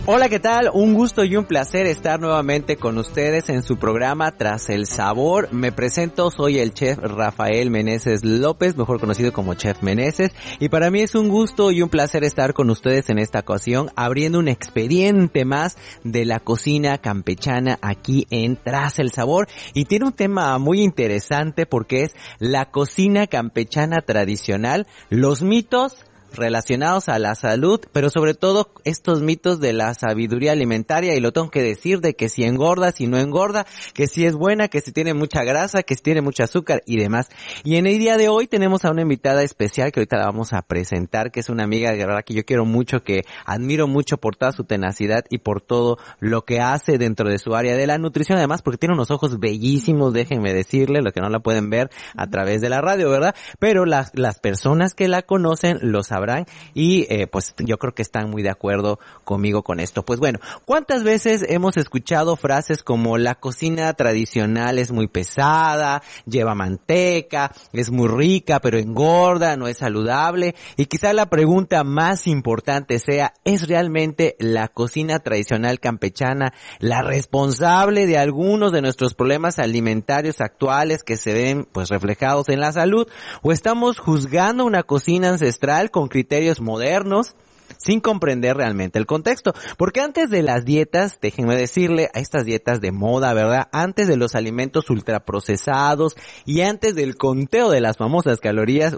Hola, ¿qué tal? Un gusto y un placer estar nuevamente con ustedes en su programa Tras el Sabor. Me presento, soy el chef Rafael Meneses López, mejor conocido como Chef Meneses, y para mí es un gusto y un placer estar con ustedes en esta ocasión, abriendo un expediente más de la cocina campechana aquí en Tras el Sabor, y tiene un tema muy interesante porque es la cocina campechana tradicional, los mitos relacionados a la salud, pero sobre todo estos mitos de la sabiduría alimentaria, y lo tengo que decir, de que si engorda, si no engorda, que si es buena, que si tiene mucha grasa, que si tiene mucho azúcar y demás. Y en el día de hoy tenemos a una invitada especial que ahorita la vamos a presentar, que es una amiga de verdad que yo quiero mucho, que admiro mucho por toda su tenacidad y por todo lo que hace dentro de su área de la nutrición, además porque tiene unos ojos bellísimos, déjenme decirle, lo que no la pueden ver a través de la radio, ¿verdad? Pero las personas que la conocen lo sabrán y pues yo creo que están muy de acuerdo conmigo con esto. Pues bueno, ¿cuántas veces hemos escuchado frases como la cocina tradicional es muy pesada, lleva manteca, es muy rica pero engorda, no es saludable? Y quizá la pregunta más importante sea, ¿es realmente la cocina tradicional campechana la responsable de algunos de nuestros problemas alimentarios actuales que se ven pues reflejados en la salud? ¿O estamos juzgando una cocina ancestral con criterios modernos sin comprender realmente el contexto? Porque antes de las dietas, déjenme decirle, a estas dietas de moda, ¿verdad? Antes de los alimentos ultraprocesados y antes del conteo de las famosas calorías,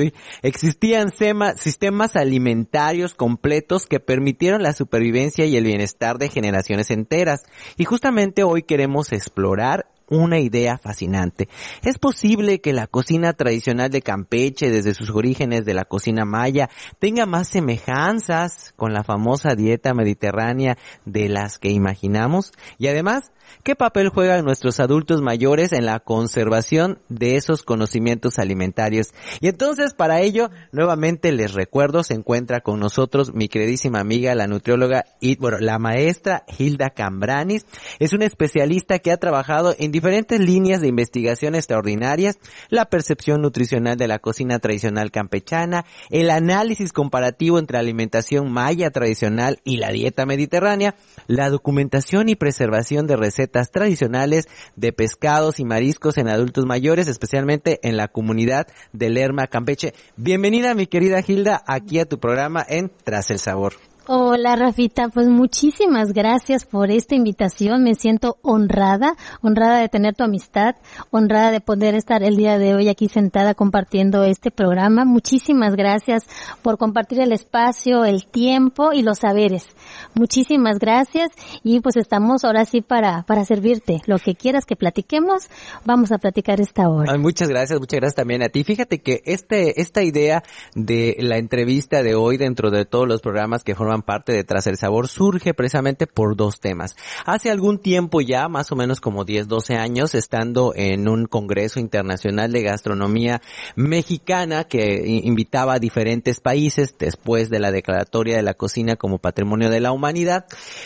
existían sistemas alimentarios completos que permitieron la supervivencia y el bienestar de generaciones enteras. Y justamente hoy queremos explorar una idea fascinante. ¿Es posible que la cocina tradicional de Campeche, desde sus orígenes de la cocina maya, tenga más semejanzas con la famosa dieta mediterránea de las que imaginamos? Y además, ¿qué papel juegan nuestros adultos mayores en la conservación de esos conocimientos alimentarios? Y entonces, para ello, nuevamente les recuerdo, se encuentra con nosotros mi queridísima amiga, la nutrióloga y, la maestra Hilda Cambranis. Es una especialista que ha trabajado en diferentes líneas de investigación extraordinarias: la percepción nutricional de la cocina tradicional campechana, el análisis comparativo entre la alimentación maya tradicional y la dieta mediterránea, la documentación y preservación de recetas tradicionales de pescados y mariscos en adultos mayores, especialmente en la comunidad de Lerma, Campeche. Bienvenida, mi querida Hilda, aquí a tu programa en Tras el Sabor. Hola, Rafita, pues muchísimas gracias por esta invitación. Me siento honrada de tener tu amistad, honrada de poder estar el día de hoy aquí sentada compartiendo este programa. Muchísimas gracias por compartir el espacio, el tiempo y los saberes. Muchísimas gracias, y pues estamos ahora sí para servirte. Lo que quieras que platiquemos, vamos a platicar esta hora. Muchas gracias también a ti. Fíjate que esta idea de la entrevista de hoy dentro de todos los programas que forman parte de Tras el Sabor surge precisamente por dos temas. Hace algún tiempo ya, más o menos como 10, 12 años, estando en un congreso internacional de gastronomía mexicana que invitaba a diferentes países después de la declaratoria de la cocina como Patrimonio de la Humanidad,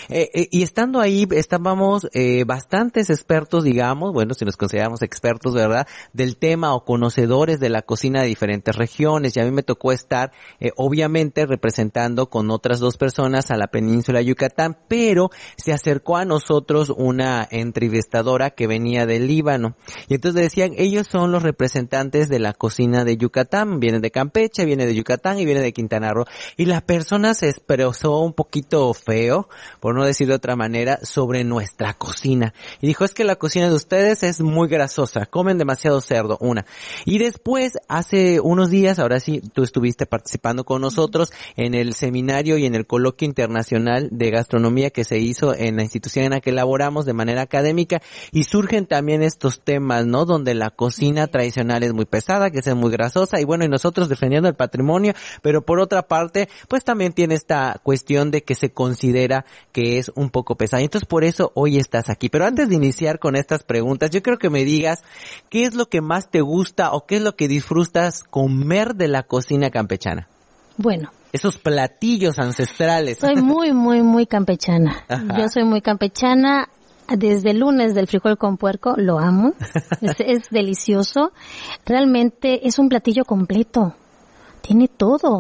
y estando ahí estábamos bastantes expertos, digamos, si nos consideramos expertos, ¿verdad?, del tema o conocedores de la cocina de diferentes regiones, y a mí me tocó estar obviamente representando con otras dos personas a la península de Yucatán, pero se acercó a nosotros una entrevistadora que venía del Líbano, y entonces decían, ellos son los representantes de la cocina de Yucatán, vienen de Campeche, viene de Yucatán y viene de Quintana Roo, y la persona se expresó un poquito feo, por no decir de otra manera, sobre nuestra cocina, y dijo, es que la cocina de ustedes es muy grasosa, comen demasiado cerdo, y después, hace unos días, ahora sí, tú estuviste participando con nosotros en el seminario y en el coloquio internacional de gastronomía que se hizo en la institución en la que elaboramos de manera académica, y surgen también estos temas, ¿no?, donde la cocina tradicional es muy pesada, que es muy grasosa, y y nosotros defendiendo el patrimonio, pero por otra parte, pues también tiene esta cuestión de que se considera que es un poco pesada. Entonces, por eso hoy estás aquí. Pero antes de iniciar con estas preguntas, yo quiero que me digas qué es lo que más te gusta o qué es lo que disfrutas comer de la cocina campechana. Bueno, esos platillos ancestrales. Soy muy campechana. Ajá. Yo soy muy campechana. Desde el lunes del frijol con puerco, lo amo. Es delicioso. Realmente es un platillo completo. Tiene todo.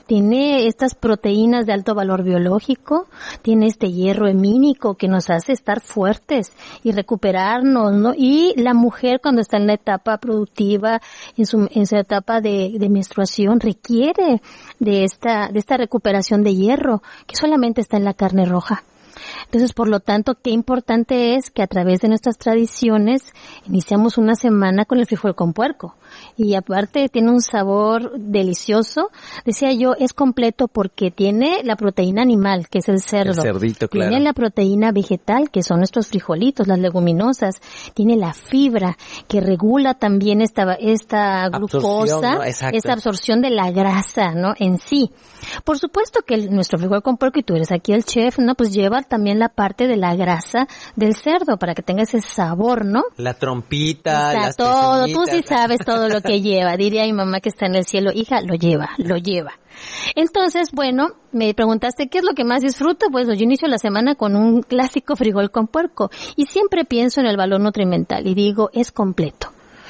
tiene estas proteínas de alto valor biológico, tiene este hierro hemínico que nos hace estar fuertes y recuperarnos, ¿no? Y la mujer cuando está en la etapa productiva, en su etapa de menstruación, requiere de esta recuperación de hierro que solamente está en la carne roja. Entonces, por lo tanto, qué importante es que a través de nuestras tradiciones iniciamos una semana con el frijol con puerco. Y aparte tiene un sabor delicioso. Decía yo, es completo porque tiene la proteína animal, que es el cerdo. El cerdito, claro. Tiene la proteína vegetal, que son nuestros frijolitos, las leguminosas. Tiene la fibra, que regula también esta glucosa, ¿no? Esta absorción de la grasa, ¿no? En sí. Por supuesto que nuestro frijol con puerco, y tú eres aquí el chef, ¿no? Pues lleva también la parte de la grasa del cerdo para que tenga ese sabor, ¿no? La trompita, las todo, tú sí sabes todo lo que lleva. Diría mi mamá que está en el cielo, hija, lo lleva. Entonces, bueno, me preguntaste qué es lo que más disfruto. Pues yo inicio la semana con un clásico frijol con puerco y siempre pienso en el valor nutrimental y digo, es completo.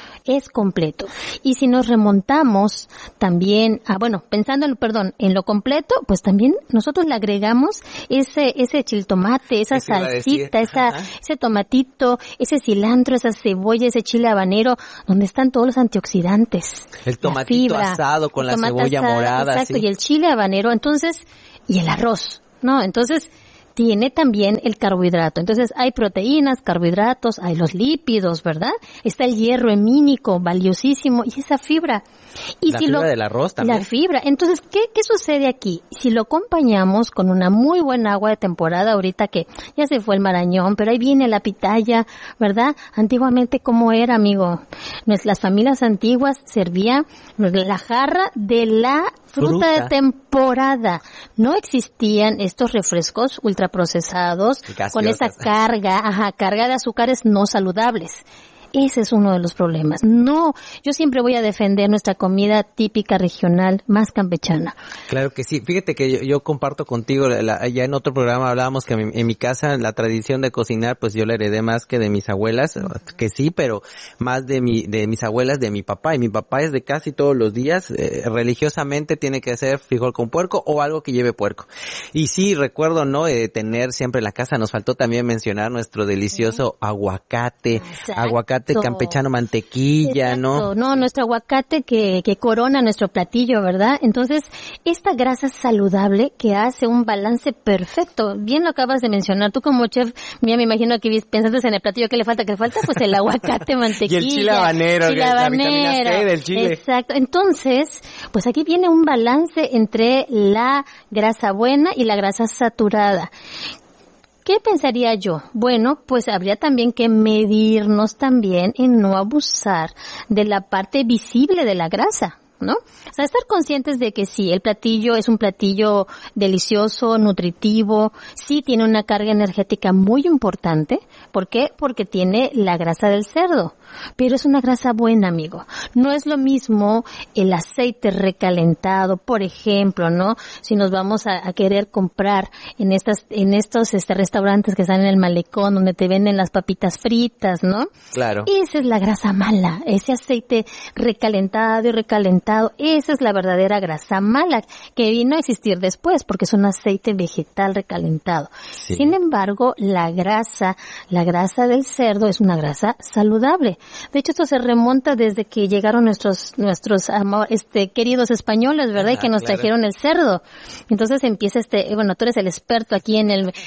Y si nos remontamos también pensando en lo completo, pues también nosotros le agregamos ese chiltomate, esa salsita, ese tomatito, ese cilantro, esa cebolla, ese chile habanero, donde están todos los antioxidantes. El tomatito asado con la cebolla morada. Exacto, ¿sí? Y el chile habanero, entonces, y el arroz, ¿no? Entonces, tiene también el carbohidrato. Entonces hay proteínas, carbohidratos, hay los lípidos, ¿verdad? Está el hierro hemínico, valiosísimo, y esa fibra. Y la fibra del arroz también. La fibra. Entonces, ¿qué sucede aquí? Si lo acompañamos con una muy buena agua de temporada, ahorita que ya se fue el marañón, pero ahí viene la pitaya, ¿verdad? Antiguamente, ¿cómo era, amigo? Las familias antiguas servían la jarra de la fruta de temporada. No existían estos refrescos ultraprocesados con esa carga de azúcares no saludables. Ese es uno de los problemas. No, yo siempre voy a defender nuestra comida típica regional más campechana. Claro que sí. Fíjate que yo comparto contigo, ya en otro programa hablábamos que en mi casa la tradición de cocinar, pues yo la heredé más que de mis abuelas, que sí, pero más de mis abuelas, de mi papá. Y mi papá es de casi todos los días, religiosamente tiene que hacer frijol con puerco o algo que lleve puerco. Y sí, recuerdo, ¿no? Tener siempre en la casa, nos faltó también mencionar nuestro delicioso aguacate. Exacto. Aguacate campechano, mantequilla, exacto. ¿No? Nuestro aguacate que corona nuestro platillo, ¿verdad? Entonces, esta grasa saludable que hace un balance perfecto, bien lo acabas de mencionar, tú como chef, ya me imagino que pensaste en el platillo que le falta, pues el aguacate, mantequilla. Y el chile habanero, la vitamina C del chile. Exacto. Entonces, pues aquí viene un balance entre la grasa buena y la grasa saturada. ¿Qué pensaría yo? Bueno, pues habría también que medirnos también en no abusar de la parte visible de la grasa, ¿no? O sea, estar conscientes de que sí, el platillo es un platillo delicioso, nutritivo, sí tiene una carga energética muy importante. ¿Por qué? Porque tiene la grasa del cerdo. Pero es una grasa buena, amigo. No es lo mismo el aceite recalentado, por ejemplo, ¿no? Si nos vamos a querer comprar en estos restaurantes que están en el malecón, donde te venden las papitas fritas, ¿no? Claro. Esa es la grasa mala, ese aceite recalentado, esa es la verdadera grasa mala, que vino a existir después, porque es un aceite vegetal recalentado. Sí. Sin embargo, la grasa del cerdo es una grasa saludable. De hecho, esto se remonta desde que llegaron nuestros queridos españoles, ¿verdad? Y que nos trajeron el cerdo. Entonces empieza tú eres el experto aquí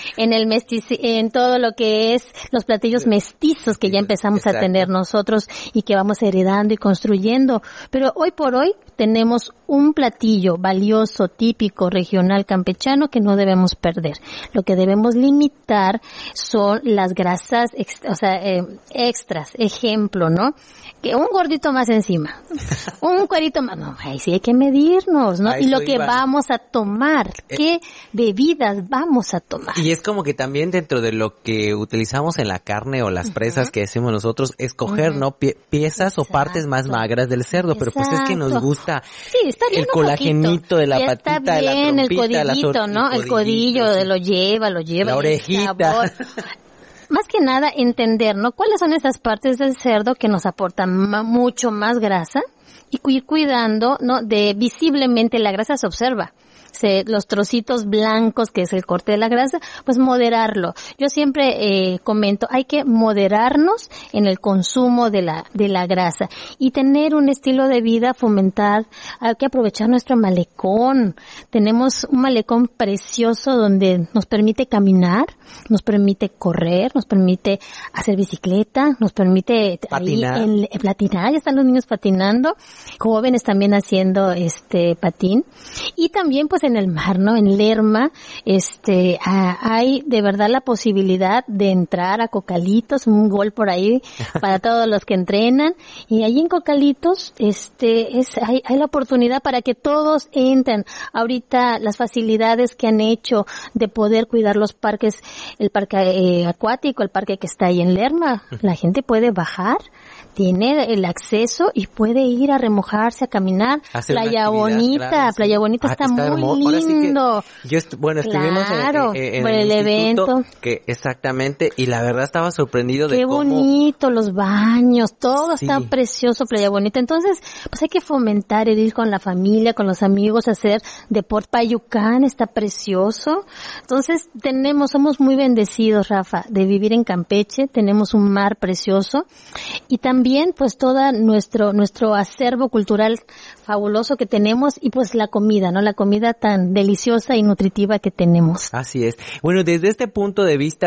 en todo lo que es los platillos mestizos que ya empezamos a tener nosotros y que vamos heredando y construyendo. Pero hoy por hoy tenemos un platillo valioso, típico, regional, campechano que no debemos perder. Lo que debemos limitar son las grasas, extras. Ejemplo, ¿no? Que un gordito más encima, un cuerito más, no, ahí sí hay que medirnos, ¿no? Y lo que vamos a tomar, qué bebidas vamos a tomar. Y es como que también dentro de lo que utilizamos en la carne o las presas que hacemos nosotros, escoger, ¿no? Piezas o partes más magras del cerdo, pero pues es que nos gusta el colagenito de la patita, de la trompita, el codillito, ¿no? El codillo, sí. lo lleva. La orejita. Más que nada entender, ¿no? ¿Cuáles son esas partes del cerdo que nos aportan mucho más grasa y ir cuidando, ¿no? De visiblemente la grasa se observa. Los trocitos blancos, que es el corte de la grasa, pues moderarlo. Yo siempre comento, hay que moderarnos en el consumo de la grasa y tener un estilo de vida, fomentar, hay que aprovechar nuestro malecón. Tenemos un malecón precioso donde nos permite caminar, nos permite correr, nos permite hacer bicicleta, nos permite patinar. Patinar, ya están los niños patinando, jóvenes también haciendo patín, y también pues en el mar, ¿no? En Lerma, hay de verdad la posibilidad de entrar a Cocalitos, un gol por ahí para todos los que entrenan, y ahí en Cocalitos, hay la oportunidad para que todos entren. Ahorita las facilidades que han hecho de poder cuidar los parques, el parque acuático, el parque que está ahí en Lerma, la gente puede bajar, tiene el acceso y puede ir a remojarse, a caminar. Playa Bonita, claro, Playa Bonita está muy lindo. Sí, estuvimos en el evento. Que exactamente, y la verdad estaba sorprendido de cómo... Qué bonito, los baños, todo sí. Está precioso, Playa Bonita. Entonces, pues hay que fomentar el ir con la familia, con los amigos, hacer deporte. Payucán está precioso. Entonces, somos muy bendecidos, Rafa, de vivir en Campeche. Tenemos un mar precioso y también pues todo nuestro acervo cultural fabuloso que tenemos, y pues la comida, ¿no? La comida tan deliciosa y nutritiva que tenemos. Así es. Bueno, desde este punto de vista